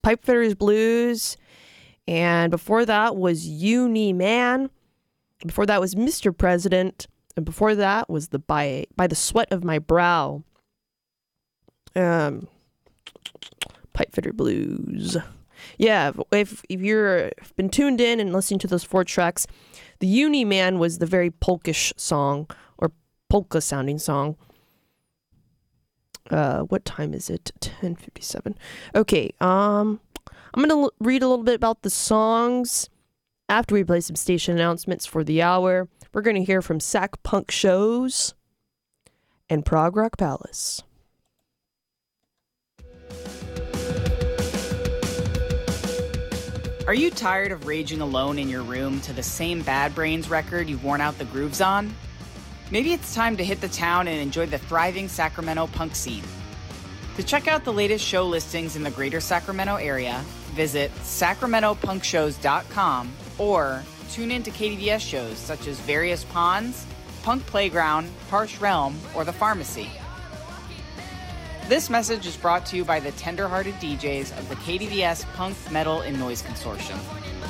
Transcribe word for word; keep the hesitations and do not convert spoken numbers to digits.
Pipefitters Blues. And before that was Uni Man. Before that was Mister President. And before that was the By, by the Sweat of My Brow. Um, Pipefitter Blues. Yeah, if if you're been tuned in and listening to those four tracks, the Uni Man was the very polkish song, or polka sounding song. Uh, what time is it? ten fifty-seven. Okay, um, I'm gonna l- read a little bit about the songs after we play some station announcements for the hour. We're gonna hear from Sack Punk Shows and Prog Rock Palace. Are you tired of raging alone in your room to the same Bad Brains record you've worn out the grooves on? Maybe it's time to hit the town and enjoy the thriving Sacramento punk scene. To check out the latest show listings in the greater Sacramento area, visit sacramento punk shows dot com or tune in to K D V S shows such as Various Ponds, Punk Playground, Harsh Realm, or The Pharmacy. This message is brought to you by the tender-hearted D Js of the K D V S Punk, Metal, and Noise Consortium.